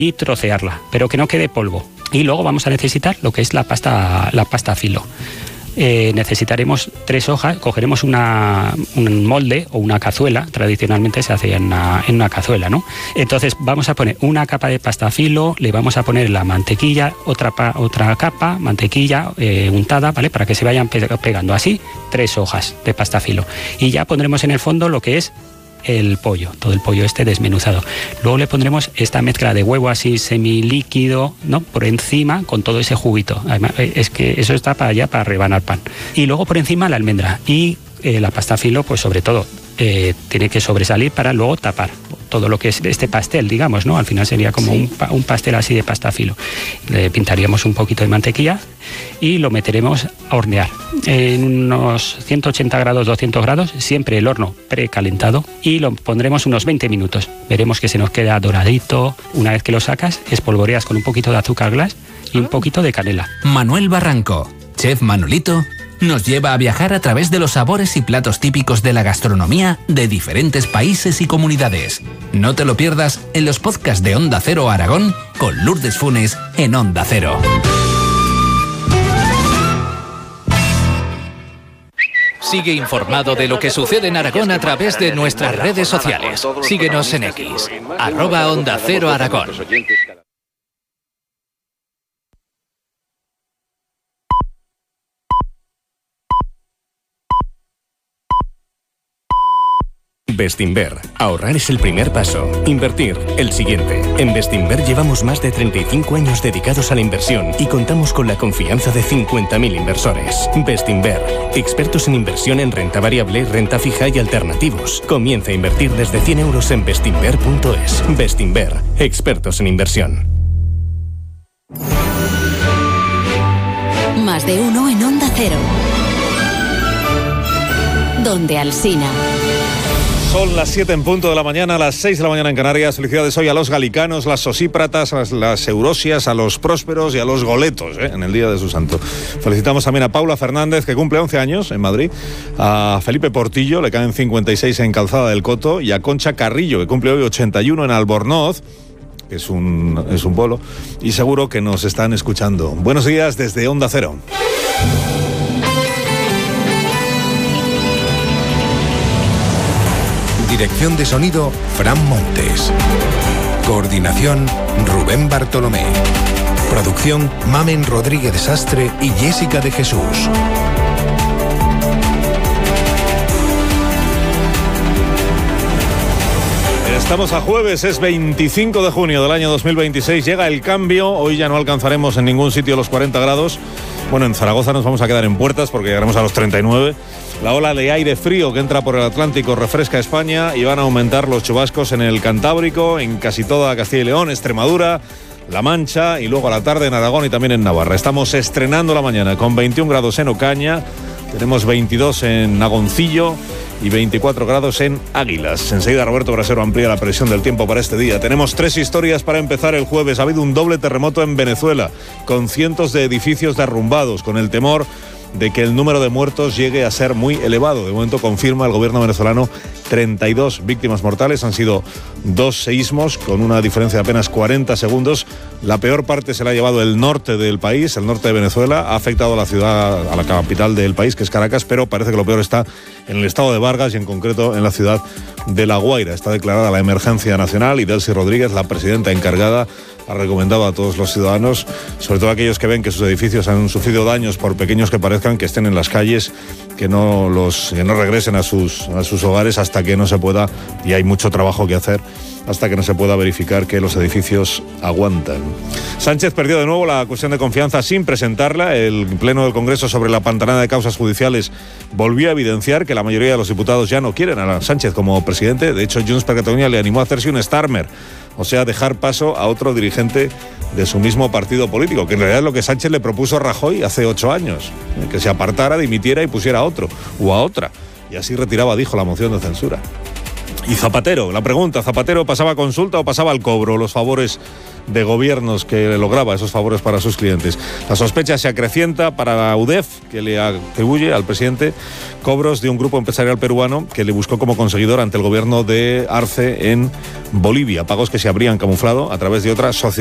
y trocearla, pero que no quede polvo. Y luego vamos a necesitar lo que es la pasta filo. Necesitaremos 3 hojas, cogeremos un molde o una cazuela, tradicionalmente se hace en una cazuela, ¿no? Entonces vamos a poner una capa de pasta filo, le vamos a poner la mantequilla, otra capa, mantequilla untada, ¿vale? Para que se vayan pegando así 3 hojas de pasta filo. Y ya pondremos en el fondo lo que es el pollo, todo el pollo desmenuzado. Luego le pondremos esta mezcla de huevo así semilíquido, ¿no? Por encima con todo ese juguito. Además, es que eso está para allá, para rebanar pan. Y luego por encima la almendra y la pasta filo, pues sobre todo tiene que sobresalir para luego tapar todo lo que es este pastel, digamos, ¿no? Al final sería como un pastel así de pasta filo. Le pintaríamos un poquito de mantequilla y lo meteremos a hornear en unos 180 grados, 200 grados, siempre el horno precalentado, y lo pondremos unos 20 minutos. Veremos que se nos queda doradito. Una vez que lo sacas, espolvoreas con un poquito de azúcar glass y un poquito de canela. Manuel Barranco, chef Manolito, nos lleva a viajar a través de los sabores y platos típicos de la gastronomía de diferentes países y comunidades. No te lo pierdas en los podcasts de Onda Cero Aragón con Lourdes Funes en Onda Cero. Sigue informado de lo que sucede en Aragón a través de nuestras redes sociales. Síguenos en X, @Onda Cero Aragón. Bestinver. Ahorrar es el primer paso. Invertir, el siguiente. En Bestinver llevamos más de 35 años dedicados a la inversión y contamos con la confianza de 50.000 inversores. Bestinver. Expertos en inversión en renta variable, renta fija y alternativos. Comienza a invertir desde 100 euros en bestinver.es. Bestinver. Expertos en inversión. Más de uno en Onda Cero. Donde Alsina. Son las 7 en punto de la mañana, las 6 de la mañana en Canarias. Felicidades hoy a los galicanos, las sosípratas, las eurosias, a los prósperos y a los goletos, en el día de su santo. Felicitamos también a Paula Fernández, que cumple 11 años en Madrid, a Felipe Portillo, le caen 56 en Calzada del Coto, y a Concha Carrillo, que cumple hoy 81 en Albornoz, que es un pueblo, y seguro que nos están escuchando. Buenos días desde Onda Cero. Dirección de sonido, Fran Montes. Coordinación, Rubén Bartolomé. Producción, Mamen Rodríguez Sastre y Jessica de Jesús. Estamos a jueves, es 25 de junio del año 2026. Llega el cambio, hoy ya no alcanzaremos en ningún sitio los 40 grados. Bueno, en Zaragoza nos vamos a quedar en puertas porque llegaremos a los 39. La ola de aire frío que entra por el Atlántico refresca España y van a aumentar los chubascos en el Cantábrico, en casi toda Castilla y León, Extremadura, La Mancha y luego a la tarde en Aragón y también en Navarra. Estamos estrenando la mañana con 21 grados en Ocaña, tenemos 22 en Nagoncillo y 24 grados en Águilas. Enseguida Roberto Brasero amplía la previsión del tiempo para este día. Tenemos 3 historias para empezar el jueves. Ha habido un doble terremoto en Venezuela, con cientos de edificios derrumbados, con el temor de que el número de muertos llegue a ser muy elevado. De momento confirma el gobierno venezolano 32 víctimas mortales. Han sido 2 seísmos con una diferencia de apenas 40 segundos. La peor parte se la ha llevado el norte del país, el norte de Venezuela. Ha afectado a la ciudad, a la capital del país, que es Caracas, pero parece que lo peor está en el estado de Vargas y en concreto en la ciudad de La Guaira. Está declarada la emergencia nacional y Delcy Rodríguez, la presidenta encargada, ha recomendado a todos los ciudadanos, sobre todo aquellos que ven que sus edificios han sufrido daños, por pequeños que parezcan, que estén en las calles, que no regresen a sus hogares hasta que no se pueda, y hay mucho trabajo que hacer, hasta que no se pueda verificar que los edificios aguantan. Sánchez perdió de nuevo la cuestión de confianza sin presentarla. El Pleno del Congreso sobre la pantanada de causas judiciales volvió a evidenciar que la mayoría de los diputados ya no quieren a Sánchez como presidente. De hecho, Junts per Catalunya le animó a hacerse un Starmer, o sea, dejar paso a otro dirigente de su mismo partido político, que en realidad es lo que Sánchez le propuso a Rajoy hace 8 años, que se apartara, dimitiera y pusiera a otro o a otra, y así retiraba, dijo, la moción de censura. Y Zapatero, la pregunta, ¿Zapatero pasaba consulta o pasaba al cobro los favores de gobiernos que lograba, esos favores para sus clientes? La sospecha se acrecienta para la UDEF, que le atribuye al presidente cobros de un grupo empresarial peruano que le buscó como conseguidor ante el gobierno de Arce en Bolivia, pagos que se habrían camuflado a través de otra sociedad